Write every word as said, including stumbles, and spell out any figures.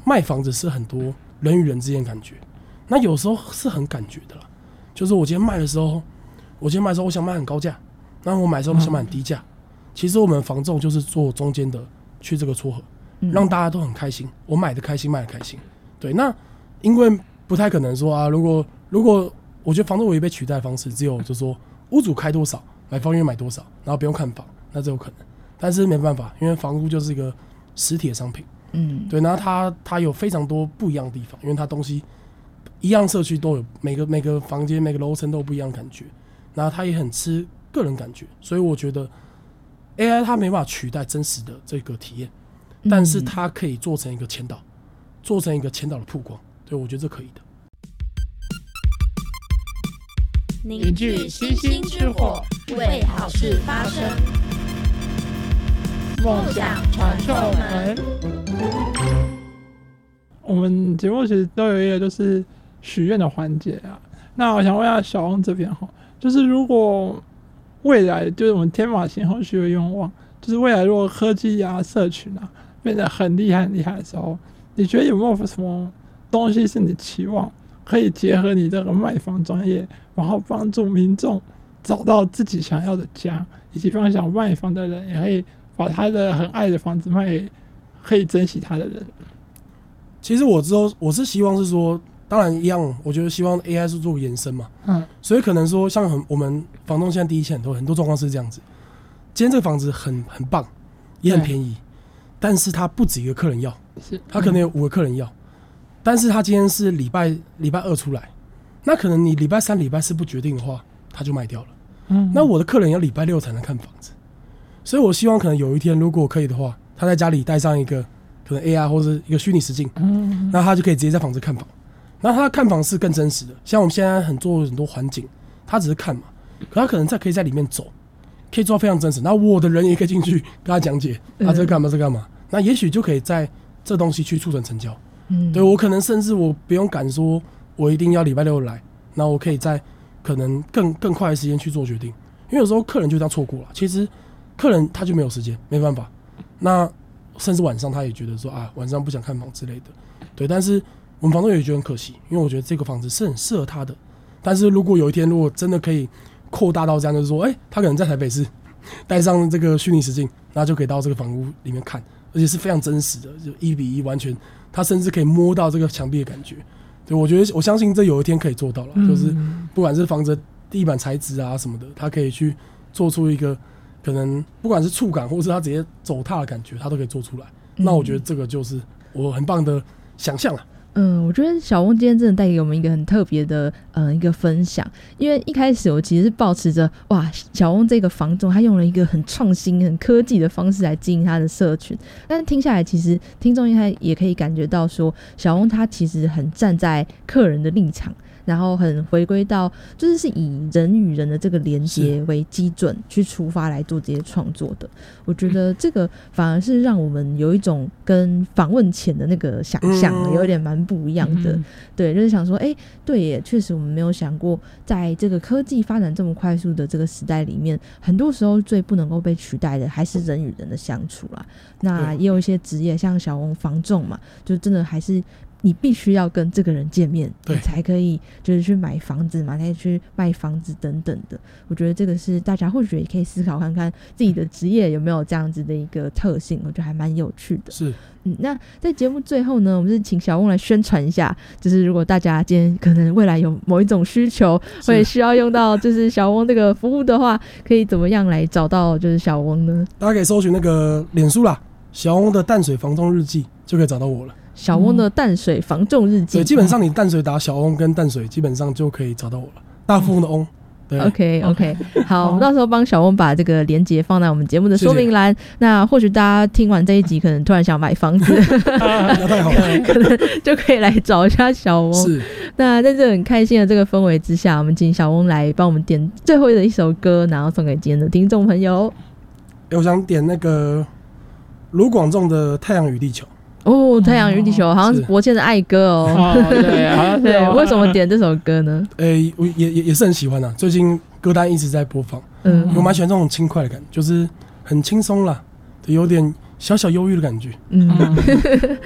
卖房子是很多人与人之间的感觉，那有时候是很感觉的啦。就是我今天卖的时候，我今天卖的时候我想卖很高价，然后我买的时候想买很低价。嗯、其实我们房仲就是做中间的，去这个撮合，让大家都很开心，我买的开心，卖的开心。对，那因为不太可能说啊，如果如果我觉得房仲唯一被取代的方式，只有就是说屋主开多少，买方愿买多少，然后不用看房，那这有可能。但是没办法，因为房屋就是一个实体的商品。嗯，对，然后它它有非常多不一样的地方，因为它东西一样社区都有，每个每个房间每个楼层都有不一样的感觉，然后它也很吃个人感觉，所以我觉得 A I 它没办法取代真实的这个体验，但是它可以做成一个前导，做成一个前导的曝光，对，我觉得这可以的。 凝聚星星之火，为好事发声，梦想传授门。 我们节目其实都有一个就是许愿的环节啊。那我想问一下小翁这边哈，就是如果未来就是我们天马行空许个愿望，就是未来如果科技啊、社群啊变得很厉害很厉害的时候，你觉得有没有什么东西是你期望可以结合你这个卖房专业，然后帮助民众找到自己想要的家，以及帮想卖房的人也可以把他的很爱的房子卖给可以珍惜他的人？ 其实我之后我是希望是说，当然一样，我觉得希望 A I 是做延伸嘛，嗯，所以可能说像很我们房东现在第一线很多很多状况是这样子，今天这个房子很很棒，也很便宜，但是他不止一个客人要，他可能有五个客人要，但是他今天是礼拜礼拜二出来，那可能你礼拜三礼拜四不决定的话，他就卖掉了，嗯，那我的客人要礼拜六才能看房子，所以我希望可能有一天如果可以的话，他在家里带上一个可能 A I 或者一个虚拟实境，嗯，那他就可以直接在房子看房。那他看房是更真实的，像我们现在很做很多环境，他只是看嘛，可他可能在可以在里面走，可以做到非常真实。那我的人也可以进去跟他讲解，啊，这干嘛这干嘛？那也许就可以在这东西去促成成交。嗯，对我可能甚至我不用赶说，我一定要礼拜六来，那我可以在可能更更快的时间去做决定，因为有时候客人就这样错过了。其实客人他就没有时间，没办法。那甚至晚上他也觉得说啊，晚上不想看房之类的，对。但是我们房东也觉得很可惜，因为我觉得这个房子是很适合他的。但是如果有一天如果真的可以扩大到这样，就是说，哎、欸，他可能在台北市带上这个虚拟实境，那就可以到这个房屋里面看，而且是非常真实的，就一比一完全，他甚至可以摸到这个墙壁的感觉。对，我觉得我相信这有一天可以做到了，嗯、就是不管是房子地板材质啊什么的，他可以去做出一个。可能不管是触感，或是他直接走踏的感觉，他都可以做出来。嗯、那我觉得这个就是我很棒的想象啊。 嗯，我觉得小翁今天真的带给我们一个很特别的嗯一个分享，因为一开始我其实是抱持着哇，小翁这个房仲他用了一个很创新、很科技的方式来经营他的社群，但是听下来，其实听众应该也可以感觉到说，小翁他其实很站在客人的立场。然后很回归到就是是以人与人的这个连接为基准去出发来做这些创作的，我觉得这个反而是让我们有一种跟访问前的那个想象、嗯、有点蛮不一样的、嗯、对，就是想说哎，对耶，确实我们没有想过在这个科技发展这么快速的这个时代里面，很多时候最不能够被取代的还是人与人的相处啦。那也有一些职业像小翁房仲嘛，就真的还是你必须要跟这个人见面，你才可以就是去买房子嘛，才去卖房子等等的。我觉得这个是大家或许也可以思考看看自己的职业有没有这样子的一个特性，我觉得还蛮有趣的。 是， 嗯，那在节目最后呢，我们是请小翁来宣传一下，就是如果大家今天可能未来有某一种需求，会需要用到就是小翁这个服务的话，可以怎么样来找到就是小翁呢？ 大家可以搜寻那个脸书啦，小翁的淡水房仲日记就可以找到我了。 小翁的淡水房仲日记、 嗯、对，基本上你淡水打小翁跟淡水基本上就可以找到我了，大富翁的翁。对 OK OK 好，我们到时候帮小翁把这个连结放在我们节目的说明栏，那或许大家听完这一集可能突然想买房子那太好了， 可能就可以来找一下小翁。是，那在这很开心的这个氛围之下，我们请小翁来帮我们点最后的一首歌，然后送给今天的听众朋友。 欸、我想点那个卢广仲的太阳与地球。 哦，太阳与地球好像是柏谦的爱歌哦。 哦对啊， 对，为什么点这首歌呢？ 诶、欸，我也也也是很喜欢啊，最近歌单一直在播放。嗯，我蛮喜欢这种轻快的感觉，就是很轻松啦，有点小小忧郁的感觉。嗯，